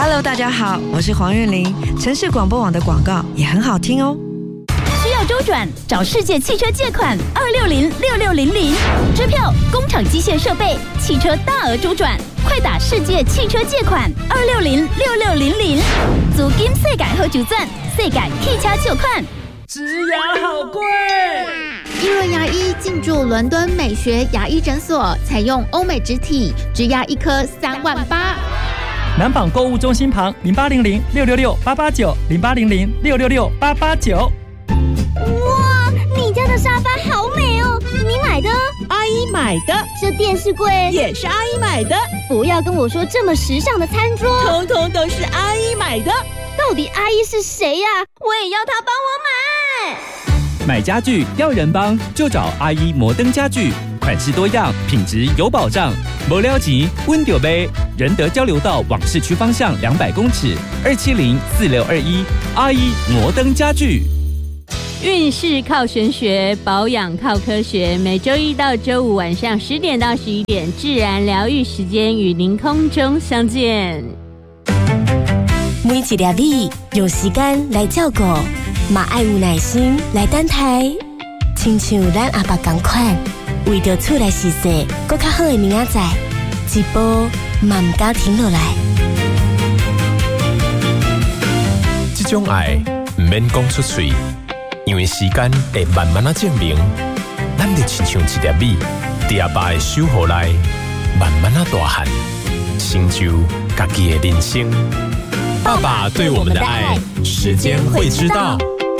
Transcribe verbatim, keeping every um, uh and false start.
Hello， 大家好，我是黄韵玲。城市广播网的广告也很好听哦。 需要周转，找世界汽车借款二六零六六零零。支票、工厂机械设备、汽车大额周转，快打世界汽车借款二六零六六零零。租金世界好周转，世界汽车借款。 植牙好贵。 伊润牙医进驻伦敦美学牙医诊所，采用欧美植体，植牙一颗三万八。 南纺购物中心旁零八零零六六六八八九零八零零六六六八八九。 哇，你家的沙发好美哦！你买的？ 阿姨买的。 这电视柜也是阿姨买的。 不要跟我说这么时尚的餐桌， 通通都是阿姨买的。 到底阿姨是谁呀？我也要她帮我买。 买家具要人帮，就找阿姨摩登家具，款式多样，品质有保障。没了钱，温丢杯。仁德交流道往市区方向两百公尺，二七零四六二一，阿姨摩登家具。 运势靠玄学，保养靠科学。每周一到周五晚上十点到十一点，自然疗愈时间与您空中相见。 每一粒米用时间来照顾，嘛爱有耐心来等待。亲像咱阿爸同款，为着厝内事事，搁较好的明仔载，一步嘛唔敢停落来。 这种爱唔免讲出嘴。因为时间会慢慢啊证明，咱就亲像一粒米，伫阿爸的守护内，慢慢啊大汉，成就家己的人生。爸爸对我们的爱，时间会知道。